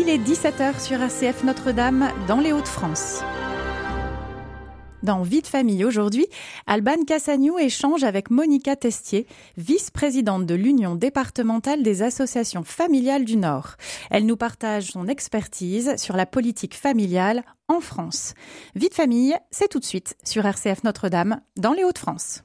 Il est 17h sur RCF Notre-Dame dans les Hauts-de-France. Dans Vie de famille aujourd'hui, Alban Cassagnou échange avec Monica Testier, vice-présidente de l'Union départementale des associations familiales du Nord. Elle nous partage son expertise sur la politique familiale en France. Vie de famille, c'est tout de suite sur RCF Notre-Dame dans les Hauts-de-France.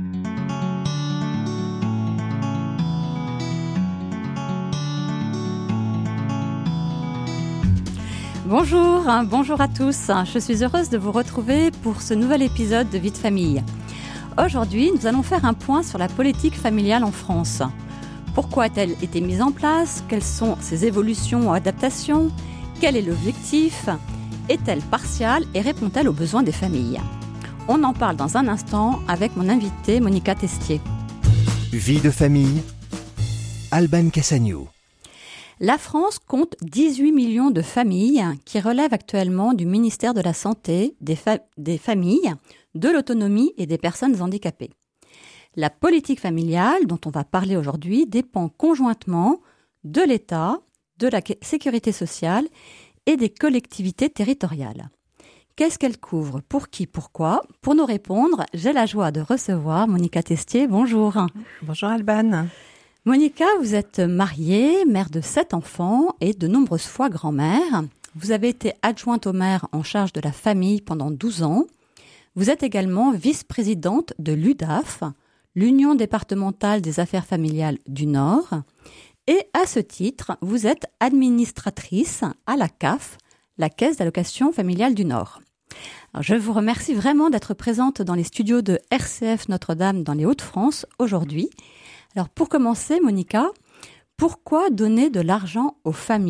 Bonjour à tous. Je suis heureuse de vous retrouver pour ce nouvel épisode de Vie de famille. Aujourd'hui, nous allons faire un point sur la politique familiale en France. Pourquoi a-t-elle été mise en place ? Quelles sont ses évolutions ou adaptations ? Quel est l'objectif ? Est-elle partiale et répond-elle aux besoins des familles ? On en parle dans un instant avec mon invitée Monica Testier. Vie de famille, Alban Cassagnou. La France compte 18 millions de familles qui relèvent actuellement du ministère de la Santé, des familles, de l'autonomie et des personnes handicapées. La politique familiale, dont on va parler aujourd'hui, dépend conjointement de l'État, de la sécurité sociale et des collectivités territoriales. Qu'est-ce qu'elle couvre ? Pour qui ? Pourquoi ? Pour nous répondre, j'ai la joie de recevoir Monica Testier. Bonjour. Bonjour Alban. Monica, vous êtes mariée, mère de 7 enfants et de nombreuses fois grand-mère. Vous avez été adjointe au maire en charge de la famille pendant 12 ans. Vous êtes également vice-présidente de l'UDAF, l'Union départementale des affaires familiales du Nord. Et à ce titre, vous êtes administratrice à la CAF, la Caisse d'allocation familiale du Nord. Alors, je vous remercie vraiment d'être présente dans les studios de RCF Notre-Dame dans les Hauts-de-France aujourd'hui. Alors pour commencer, Monica, pourquoi donner de l'argent aux familles ?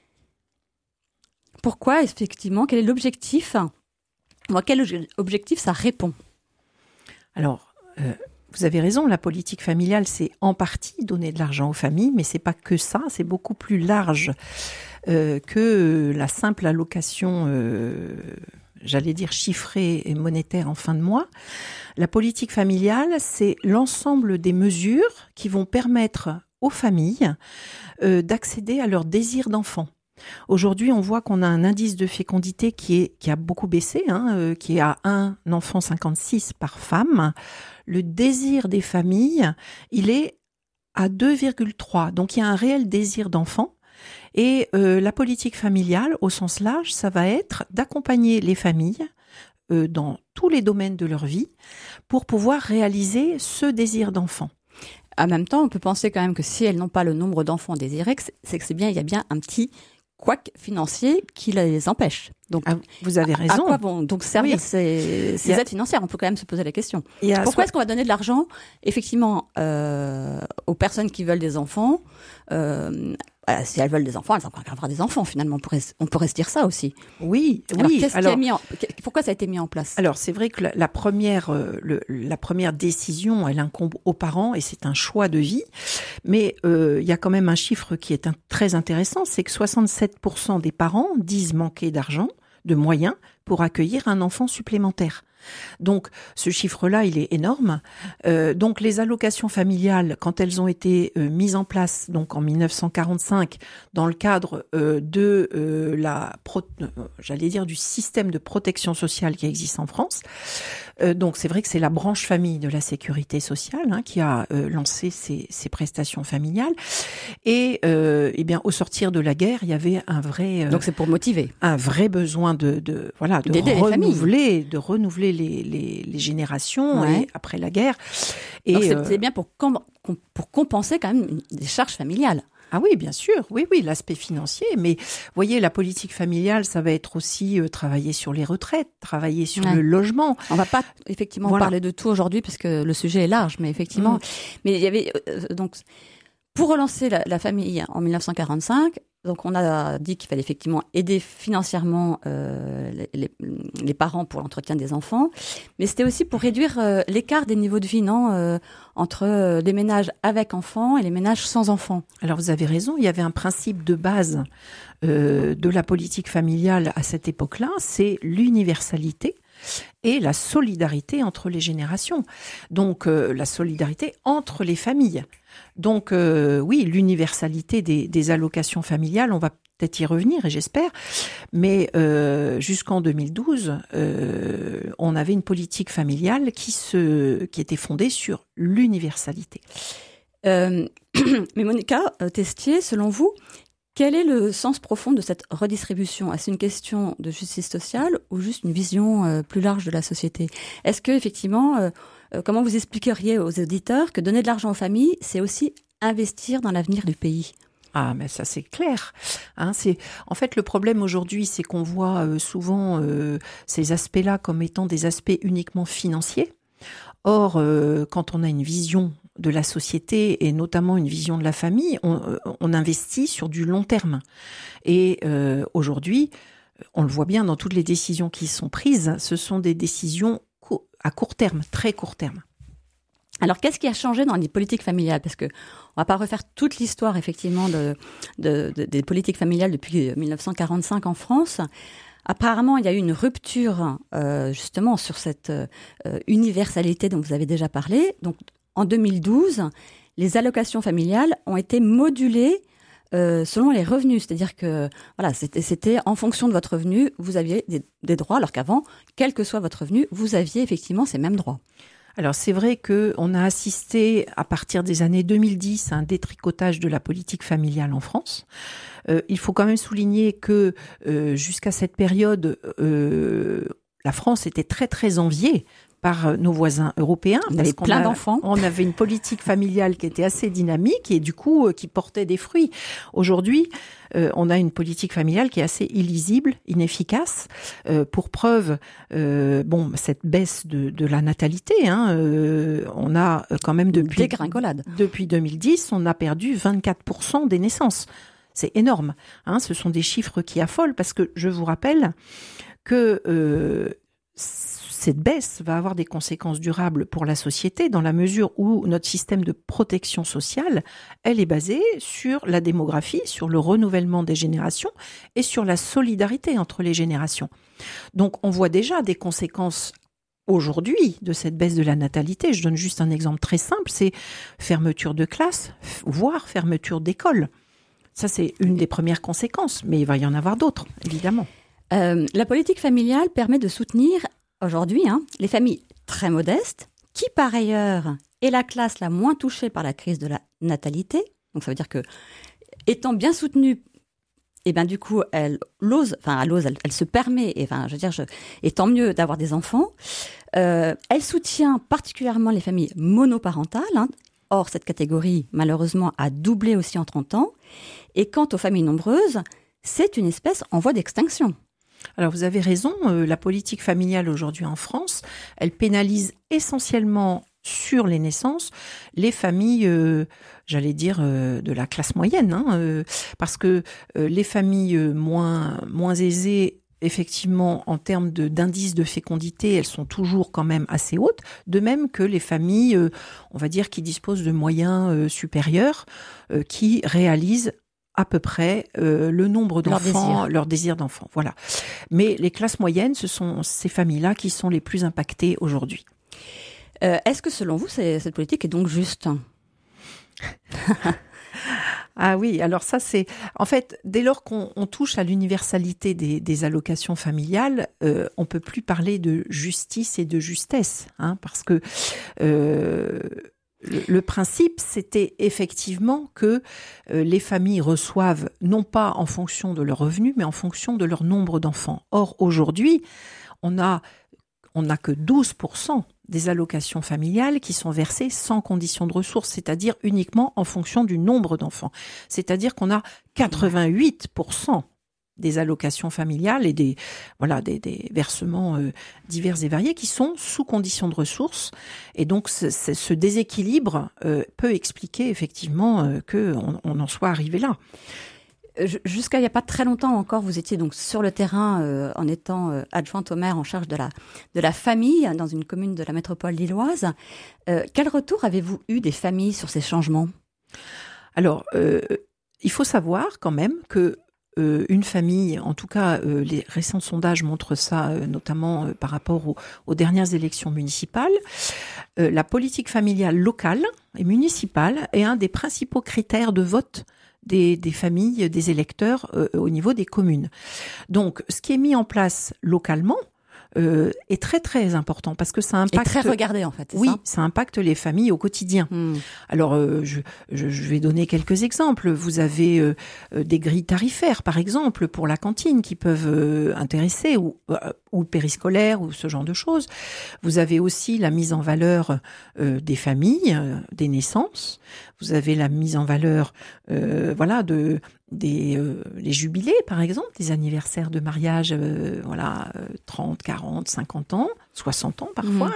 Pourquoi effectivement ? Quel est l'objectif ? Quel objectif ça répond ? Alors, vous avez raison, la politique familiale, c'est en partie donner de l'argent aux familles, mais c'est pas que ça, c'est beaucoup plus large que la simple allocation j'allais dire chiffrée et monétaire en fin de mois. La politique familiale, c'est l'ensemble des mesures qui vont permettre aux familles d'accéder à leur désir d'enfant. Aujourd'hui, on voit qu'on a un indice de fécondité qui a beaucoup baissé, qui est à 1 enfant 56 par femme. Le désir des familles, il est à 2,3. Donc, il y a un réel désir d'enfant. Et la politique familiale, au sens large, ça va être d'accompagner les familles dans tous les domaines de leur vie pour pouvoir réaliser ce désir d'enfant. En même temps, on peut penser quand même que si elles n'ont pas le nombre d'enfants désirés, c'est que il y a bien un petit couac financier qui les empêche. Donc, vous avez raison. À quoi vont donc servir ces aides financières ? On peut quand même se poser la question. Pourquoi est-ce qu'on va donner de l'argent, effectivement, aux personnes qui veulent des enfants si elles veulent des enfants, elles ont qu'à avoir des enfants, finalement. On pourrait se dire ça aussi. Oui. Pourquoi ça a été mis en place ? Alors, c'est vrai que la première décision, elle incombe aux parents et c'est un choix de vie. Mais il y a quand même un chiffre qui est très intéressant, c'est que 67% des parents disent manquer d'argent, de moyens, pour accueillir un enfant supplémentaire. Donc, ce chiffre-là, il est énorme. Donc, les allocations familiales, quand elles ont été mises en place, donc en 1945, dans le cadre du système de protection sociale qui existe en France. Donc, c'est vrai que c'est la branche famille de la sécurité sociale qui a lancé ces prestations familiales. Et au sortir de la guerre, il y avait un vrai. Donc, c'est pour motiver. Un vrai besoin de renouveler les générations et après la guerre. Et donc c'est bien pour compenser quand même des charges familiales. Ah oui, bien sûr, oui, l'aspect financier. Mais vous voyez, la politique familiale, ça va être aussi travailler sur les retraites, travailler sur le logement. On va pas effectivement parler de tout aujourd'hui parce que le sujet est large, mais effectivement. Mais il y avait donc pour relancer la famille en 1945. Donc, on a dit qu'il fallait effectivement aider financièrement les parents pour l'entretien des enfants. Mais c'était aussi pour réduire l'écart des niveaux de vie, entre les ménages avec enfants et les ménages sans enfants. Alors, vous avez raison. Il y avait un principe de base de la politique familiale à cette époque-là. C'est l'universalité. et la solidarité entre les générations. Donc, la solidarité entre les familles. Donc, oui, l'universalité des allocations familiales, on va peut-être y revenir, et j'espère. Mais jusqu'en 2012, on avait une politique familiale qui était fondée sur l'universalité. Mais Monica Testier, selon vous, quel est le sens profond de cette redistribution ? Est-ce une question de justice sociale ou juste une vision plus large de la société ? Est-ce que, effectivement, comment vous expliqueriez aux auditeurs que donner de l'argent aux familles, c'est aussi investir dans l'avenir du pays ? Ah, mais ça c'est clair. En fait, le problème aujourd'hui, c'est qu'on voit souvent ces aspects-là comme étant des aspects uniquement financiers. Or, quand on a une vision de la société et notamment une vision de la famille, on investit sur du long terme. Et aujourd'hui, on le voit bien dans toutes les décisions qui sont prises, ce sont des décisions à court terme, très court terme. Alors, qu'est-ce qui a changé dans les politiques familiales ? Parce que on va pas refaire toute l'histoire, effectivement, des politiques familiales depuis 1945 en France. Apparemment, il y a eu une rupture, justement, sur cette universalité dont vous avez déjà parlé. Donc, en 2012, les allocations familiales ont été modulées selon les revenus. C'est-à-dire que, voilà, c'était en fonction de votre revenu, vous aviez des droits, alors qu'avant, quel que soit votre revenu, vous aviez effectivement ces mêmes droits. Alors c'est vrai qu'on a assisté à partir des années 2010 à un détricotage de la politique familiale en France. Il faut quand même souligner que jusqu'à cette période, la France était très très enviée par nos voisins européens. On avait plein d'enfants. On avait une politique familiale qui était assez dynamique et du coup qui portait des fruits. Aujourd'hui, on a une politique familiale qui est assez illisible, inefficace. Pour preuve, cette baisse de la natalité, on a quand même depuis 2010, on a perdu 24% des naissances. C'est énorme. Ce sont des chiffres qui affolent parce que je vous rappelle que cette baisse va avoir des conséquences durables pour la société dans la mesure où notre système de protection sociale, elle est basée sur la démographie, sur le renouvellement des générations et sur la solidarité entre les générations. Donc on voit déjà des conséquences aujourd'hui de cette baisse de la natalité. Je donne juste un exemple très simple, c'est fermeture de classe, voire fermeture d'école. Ça, c'est une des premières conséquences, mais il va y en avoir d'autres, évidemment. La politique familiale permet de soutenir aujourd'hui les familles très modestes, qui par ailleurs est la classe la moins touchée par la crise de la natalité. Donc ça veut dire que, étant bien soutenue, du coup, elle se permet, et tant mieux d'avoir des enfants. Elle soutient particulièrement les familles monoparentales. Or, cette catégorie, malheureusement, a doublé aussi en 30 ans. Et quant aux familles nombreuses, c'est une espèce en voie d'extinction. Alors vous avez raison, la politique familiale aujourd'hui en France, elle pénalise essentiellement sur les naissances les familles, de la classe moyenne, parce que les familles moins aisées, effectivement, en termes d'indice de fécondité, elles sont toujours quand même assez hautes, de même que les familles, on va dire, qui disposent de moyens supérieurs, qui réalisent à peu près le nombre d'enfants, leur désir d'enfant. Voilà. Mais les classes moyennes, ce sont ces familles-là qui sont les plus impactées aujourd'hui. Est-ce que selon vous, cette politique est donc juste ? Ah oui, alors ça c'est... En fait, dès lors qu'on touche à l'universalité des allocations familiales, on peut plus parler de justice et de justesse, parce que... Le principe, c'était effectivement que les familles reçoivent non pas en fonction de leurs revenus, mais en fonction de leur nombre d'enfants. Or, aujourd'hui, on n'a que 12% des allocations familiales qui sont versées sans condition de ressources, c'est-à-dire uniquement en fonction du nombre d'enfants. C'est-à-dire qu'on a 88% des allocations familiales et des versements divers et variés qui sont sous condition de ressources. Et donc, ce déséquilibre peut expliquer effectivement qu'on en soit arrivé là. Jusqu'à il n'y a pas très longtemps encore, vous étiez donc sur le terrain en étant adjointe au maire en charge de la famille dans une commune de la métropole lilloise. Quel retour avez-vous eu des familles sur ces changements ? Alors, il faut savoir quand même que une famille, en tout cas les récents sondages montrent ça, notamment par rapport aux dernières élections municipales, la politique familiale locale et municipale est un des principaux critères de vote des familles, des électeurs au niveau des communes. Donc, ce qui est mis en place localement est très très important parce que ça impacte. Et très regardé en fait. Oui, ça, ça impacte les familles au quotidien. Alors, je vais donner quelques exemples. Vous avez des grilles tarifaires, par exemple, pour la cantine qui peuvent intéresser ou le périscolaire ou ce genre de choses. Vous avez aussi la mise en valeur des familles, des naissances. Vous avez la mise en valeur, les jubilés, par exemple, des anniversaires de mariage, 30, 40, 50 ans, 60 ans parfois.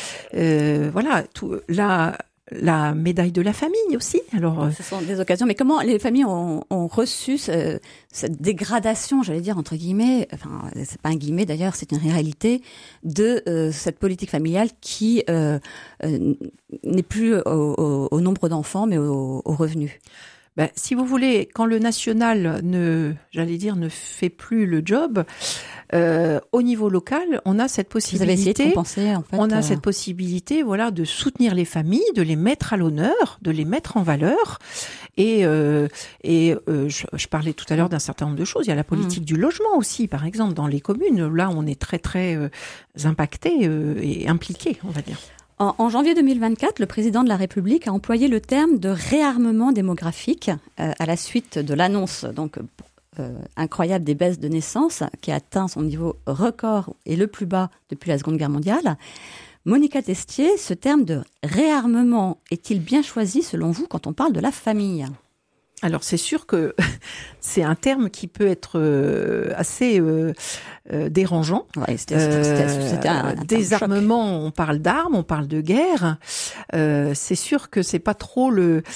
La médaille de la famille aussi. Alors, ce sont des occasions. Mais comment les familles ont reçu cette dégradation, j'allais dire, entre guillemets, enfin, c'est pas un guillemet d'ailleurs, c'est une réalité, de cette politique familiale qui n'est plus au nombre d'enfants, mais au revenu. Si vous voulez, quand le national ne fait plus le job, au niveau local, on a cette possibilité. Vous avez essayé de compenser, en fait. On a cette possibilité, de soutenir les familles, de les mettre à l'honneur, de les mettre en valeur. Et je parlais tout à l'heure d'un certain nombre de choses. Il y a la politique du logement aussi, par exemple, dans les communes. Là, on est très très impacté et impliqué, on va dire. En janvier 2024, le président de la République a employé le terme de réarmement démographique à la suite de l'annonce incroyable des baisses de naissance qui a atteint son niveau record et le plus bas depuis la Seconde Guerre mondiale. Monica Testier, ce terme de réarmement est-il bien choisi selon vous quand on parle de la famille ? Alors c'est sûr que c'est un terme qui peut être assez dérangeant. Ouais, c'était un désarmement, on parle d'armes, on parle de guerre. C'est sûr que c'est pas trop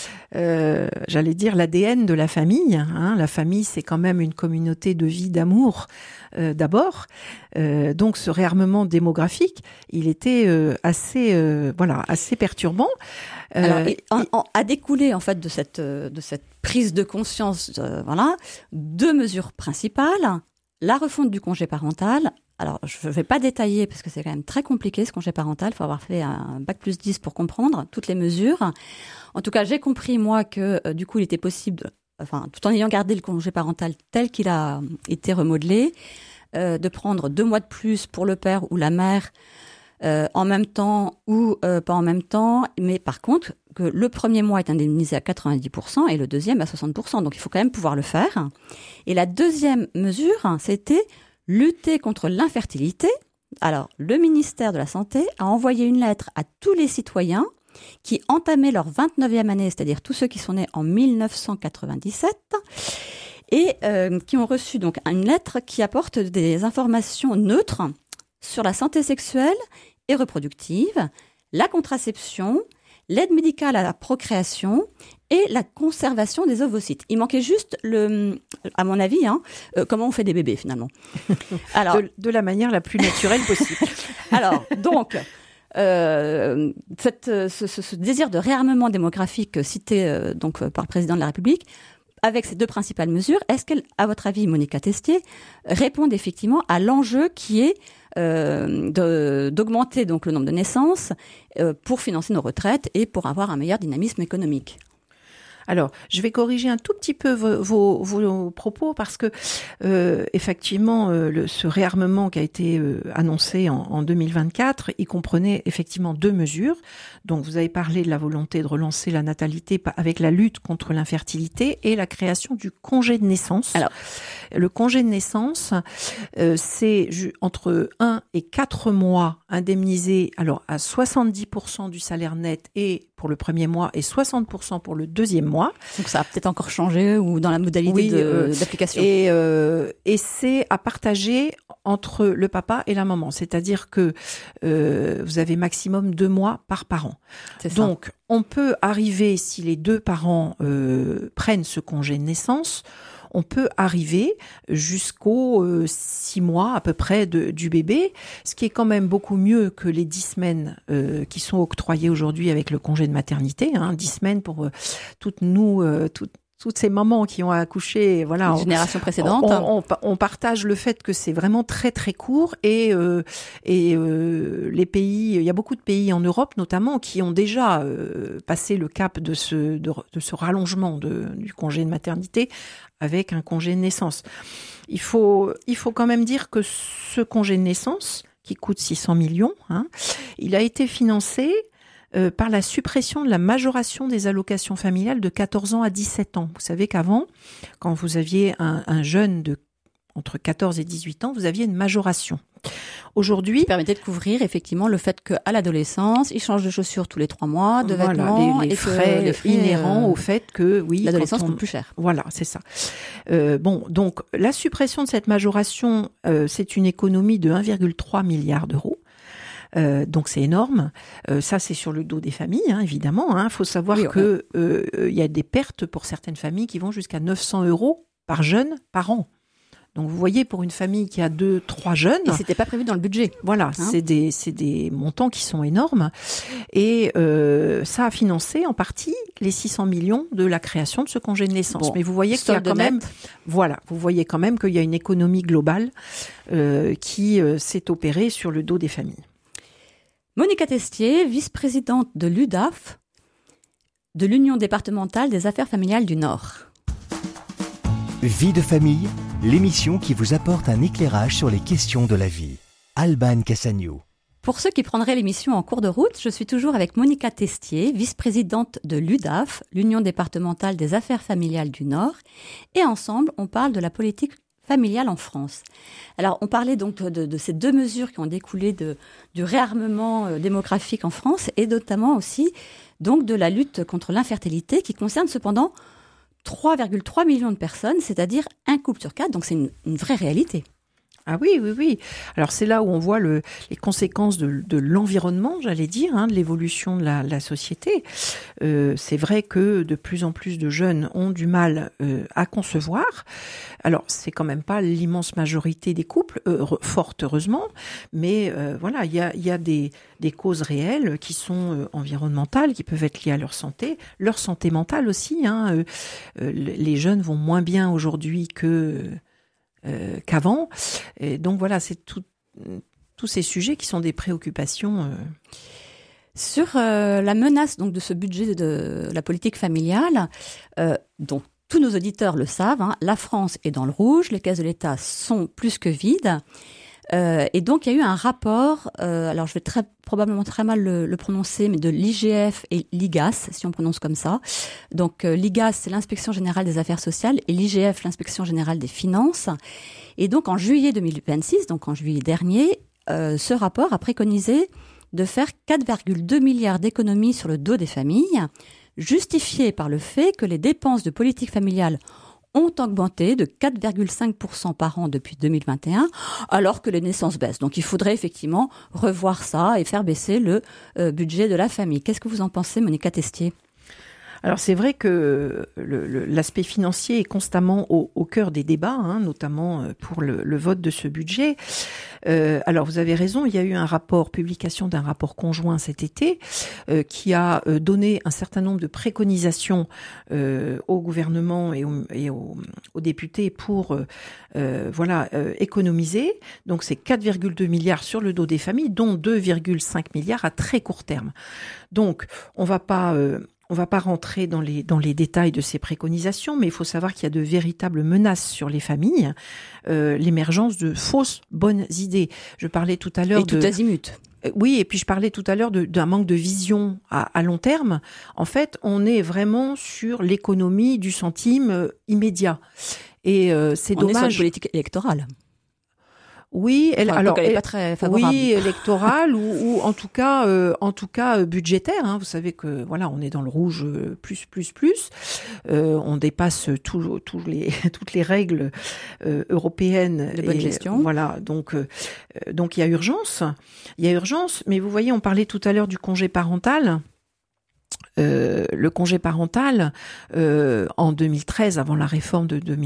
l'ADN de la famille. Hein. La famille, c'est quand même une communauté de vie, d'amour d'abord. Donc ce réarmement démographique, il était assez perturbant. Alors, a découlé en fait de cette prise de conscience, deux mesures principales. La refonte du congé parental. Alors, je ne vais pas détailler parce que c'est quand même très compliqué ce congé parental. Il faut avoir fait un bac+10 pour comprendre toutes les mesures. En tout cas, j'ai compris moi que du coup, il était possible, tout en ayant gardé le congé parental tel qu'il a été remodelé, de prendre 2 mois de plus pour le père ou la mère. En même temps ou pas en même temps, mais par contre, que le premier mois est indemnisé à 90% et le deuxième à 60%. Donc, il faut quand même pouvoir le faire. Et la deuxième mesure, c'était lutter contre l'infertilité. Alors, le ministère de la Santé a envoyé une lettre à tous les citoyens qui entamaient leur 29e année, c'est-à-dire tous ceux qui sont nés en 1997, et qui ont reçu donc une lettre qui apporte des informations neutres sur la santé sexuelle et reproductive, la contraception, l'aide médicale à la procréation et la conservation des ovocytes. Il manquait juste, à mon avis, comment on fait des bébés finalement. Alors, de la manière la plus naturelle possible. Alors, donc, ce désir de réarmement démographique cité par le président de la République, avec ces deux principales mesures, est-ce qu'elles, à votre avis, Monica Testier, répondent effectivement à l'enjeu qui est d'augmenter donc le nombre de naissances pour financer nos retraites et pour avoir un meilleur dynamisme économique? Alors, je vais corriger un tout petit peu vos propos parce que effectivement, ce réarmement qui a été annoncé en 2024, il comprenait effectivement 2 mesures. Donc, vous avez parlé de la volonté de relancer la natalité avec la lutte contre l'infertilité et la création du congé de naissance. Alors, le congé de naissance, c'est entre 1 et 4 mois indemnisés à 70% du salaire net et pour le premier mois et 60% pour le deuxième mois. Donc ça a peut-être encore changé ou dans la modalité d'application. Et c'est à partager entre le papa et la maman. C'est-à-dire que vous avez maximum 2 mois par parent. Donc on peut arriver, si les 2 parents prennent ce congé de naissance, on peut arriver jusqu'aux 6 mois à peu près du bébé, ce qui est quand même beaucoup mieux que les 10 semaines qui sont octroyées aujourd'hui avec le congé de maternité. 10 semaines pour toutes toutes ces mamans qui ont accouché, voilà, génération précédente, on partage le fait que c'est vraiment très très court et les pays, il y a beaucoup de pays en Europe notamment qui ont déjà passé le cap de ce rallongement du congé de maternité avec un congé de naissance. Il faut quand même dire que ce congé de naissance qui coûte 600 millions, il a été financé par la suppression de la majoration des allocations familiales de 14 ans à 17 ans. Vous savez qu'avant, quand vous aviez un jeune entre 14 et 18 ans, vous aviez une majoration. Aujourd'hui, qui permettait de couvrir effectivement le fait qu'à l'adolescence, il change de chaussures tous les 3 mois, de vêtements, les frais inhérents au fait que l'adolescence coûte plus cher. Voilà, c'est ça. Donc la suppression de cette majoration, c'est une économie de 1,3 milliard d'euros. Donc c'est énorme. Ça c'est sur le dos des familles, évidemment. Faut savoir que y a des pertes pour certaines familles qui vont jusqu'à 900 € par jeune par an. Donc vous voyez, pour une famille qui a 2-3 jeunes, et c'était pas prévu dans le budget. Voilà, c'est des montants qui sont énormes, et ça a financé en partie les 600 millions de la création de ce congé de naissance. Mais vous voyez qu'il y a quand même, vous voyez quand même qu'il y a une économie globale qui s'est opérée sur le dos des familles. Monica Testier, vice-présidente de l'UDAF, de l'Union départementale des affaires familiales du Nord. Vie de famille, l'émission qui vous apporte un éclairage sur les questions de la vie. Alban Cassagnou. Pour ceux qui prendraient l'émission en cours de route, je suis toujours avec Monica Testier, vice-présidente de l'UDAF, l'Union départementale des affaires familiales du Nord. Et ensemble, on parle de la politique familiale en France. Alors, on parlait donc de ces 2 mesures qui ont découlé du réarmement démographique en France, et notamment aussi donc de la lutte contre l'infertilité, qui concerne cependant 3,3 millions de personnes, c'est-à-dire un couple sur 4, donc c'est une vraie réalité. Ah oui. Alors c'est là où on voit les conséquences de l'environnement, j'allais dire, de l'évolution de la société. C'est vrai que de plus en plus de jeunes ont du mal à concevoir. Alors c'est quand même pas l'immense majorité des couples, fort heureusement, mais voilà, il y a des causes réelles qui sont environnementales, qui peuvent être liées à leur santé mentale aussi. Les jeunes vont moins bien aujourd'hui qu'avant. Et donc voilà, c'est tous ces sujets qui sont des préoccupations. Sur la menace donc de ce budget de la politique familiale, donc tous nos auditeurs le savent, la France est dans le rouge, les caisses de l'État sont plus que vides. Et donc, il y a eu un rapport, alors je vais probablement très mal le prononcer, mais de l'IGF et l'IGAS, si on prononce comme ça. Donc, l'IGAS, c'est l'Inspection Générale des Affaires Sociales, et l'IGF, l'Inspection Générale des Finances. Et donc, en juillet 2026, donc en juillet dernier, ce rapport a préconisé de faire 4,2 milliards d'économies sur le dos des familles, justifiées par le fait que les dépenses de politique familiale ont augmenté de 4,5% par an depuis 2021, alors que les naissances baissent. Donc il faudrait effectivement revoir ça et faire baisser le budget de la famille. Qu'est-ce que vous en pensez, Monica Testier ? Alors c'est vrai que l'aspect financier est constamment au cœur des débats, notamment pour le vote de ce budget. Alors vous avez raison, il y a eu publication d'un rapport conjoint cet été qui a donné un certain nombre de préconisations au gouvernement et aux députés pour économiser. Donc c'est 4,2 milliards sur le dos des familles, dont 2,5 milliards à très court terme. Donc on va pas rentrer dans les détails de ces préconisations, mais il faut savoir qu'il y a de véritables menaces sur les familles, l'émergence de fausses bonnes idées. Je parlais tout à l'heure et tout azimut. Oui, et puis je parlais tout à l'heure d'un manque de vision à long terme. En fait, on est vraiment sur l'économie du centime immédiat. Et c'est dommage. On est sur une politique électorale. Oui, elle est pas très favorable. Oui, électorale ou en tout cas budgétaire. Vous savez que voilà, on est dans le rouge plus. On dépasse toutes les règles européennes de bonne gestion. Voilà, donc il y a urgence. Mais vous voyez, on parlait tout à l'heure du congé parental. Le congé parental, en 2013, avant la réforme de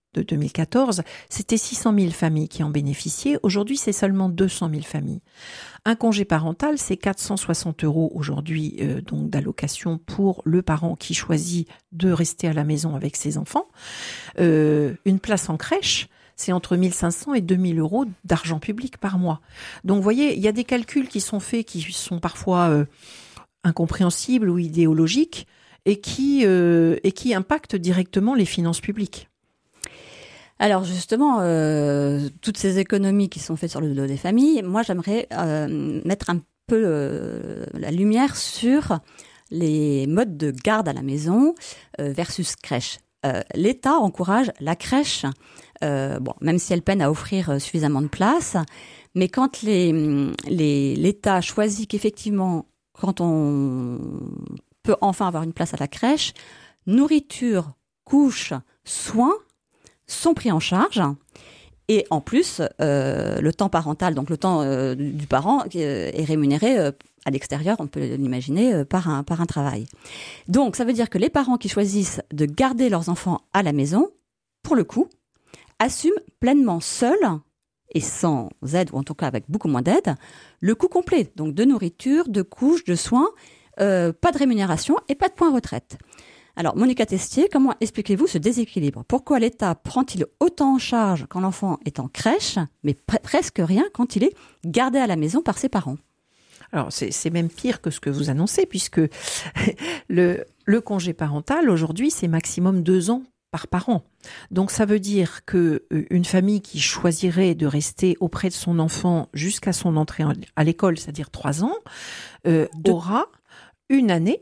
de 2014, c'était 600 000 familles qui en bénéficiaient. Aujourd'hui, c'est seulement 200 000 familles. Un congé parental, c'est 460 € aujourd'hui donc d'allocation pour le parent qui choisit de rester à la maison avec ses enfants. Une place en crèche, c'est entre 1 500 et 2 000 € d'argent public par mois. Donc, vous voyez, il y a des calculs qui sont faits, qui sont parfois incompréhensibles ou idéologiques et qui impactent directement les finances publiques. Alors justement, toutes ces économies qui sont faites sur le dos des familles, moi j'aimerais mettre un peu la lumière sur les modes de garde à la maison versus crèche. L'État encourage la crèche, même si elle peine à offrir suffisamment de place, mais quand l'État choisit qu'effectivement, quand on peut enfin avoir une place à la crèche, nourriture, couche, soins sont pris en charge. Et en plus, le temps parental, donc le temps du parent, est rémunéré à l'extérieur, on peut l'imaginer, par un travail. Donc, ça veut dire que les parents qui choisissent de garder leurs enfants à la maison, pour le coup, assument pleinement seuls, et sans aide, ou en tout cas avec beaucoup moins d'aide, le coût complet. Donc, de nourriture, de couches, de soins, pas de rémunération et pas de point retraite. Alors, Monica Testier, comment expliquez-vous ce déséquilibre ? Pourquoi l'État prend-il autant en charge quand l'enfant est en crèche, mais presque rien quand il est gardé à la maison par ses parents ? Alors, c'est même pire que ce que vous annoncez, puisque le congé parental, aujourd'hui, c'est maximum 2 ans par parent. Donc, ça veut dire qu'une famille qui choisirait de rester auprès de son enfant jusqu'à son entrée à l'école, c'est-à-dire 3 ans, aura une année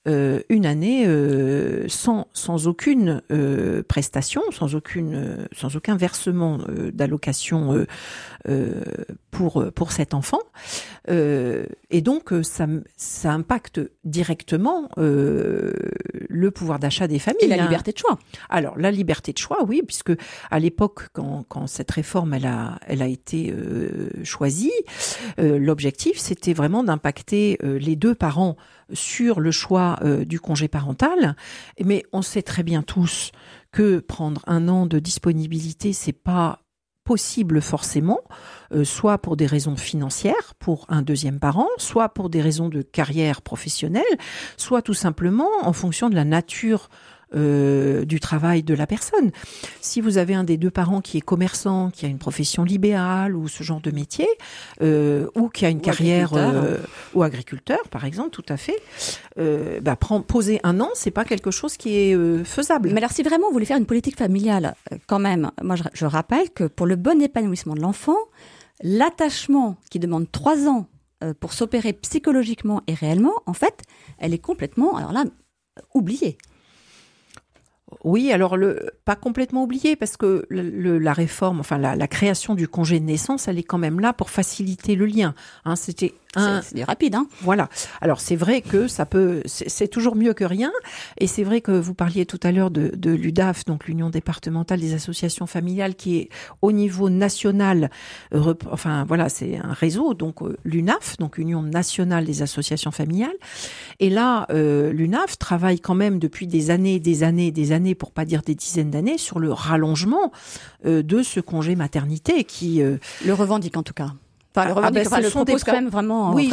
sans aucune prestation, sans aucun versement d'allocation pour cet enfant, et donc ça impacte directement le pouvoir d'achat des familles. Et la liberté de choix. Alors la liberté de choix, oui, puisque à l'époque quand cette réforme elle a été choisie, l'objectif c'était vraiment d'impacter les 2 parents sur le choix du congé parental, mais on sait très bien tous que prendre 1 an de disponibilité, c'est pas possible forcément, soit pour des raisons financières pour un 2e parent, soit pour des raisons de carrière professionnelle, soit tout simplement en fonction de la nature du travail de la personne. Si vous avez un des 2 parents qui est commerçant, qui a une profession libérale ou ce genre de métier, ou qui a une carrière ou agriculteur, par exemple, tout à fait, poser 1 an, c'est pas quelque chose qui est faisable. Mais alors, si vraiment vous voulez faire une politique familiale, quand même, moi je rappelle que pour le bon épanouissement de l'enfant, l'attachement qui demande 3 ans pour s'opérer psychologiquement et réellement, en fait, elle est complètement, alors là, oubliée. Oui, alors pas complètement oublié, parce que la réforme, enfin la création du congé de naissance, elle est quand même là pour faciliter le lien. Hein, c'est rapide, hein. Voilà. Alors c'est vrai que c'est toujours mieux que rien, et c'est vrai que vous parliez tout à l'heure de l'UDAF, donc l'Union départementale des associations familiales, qui est au niveau national. C'est un réseau, donc l'UNAF, donc Union nationale des associations familiales. Et là, l'UNAF travaille quand même depuis des années, pour pas dire des dizaines d'années, sur le rallongement de ce congé maternité qui le revendique en tout cas. Enfin, le propose quand même vraiment. Oui,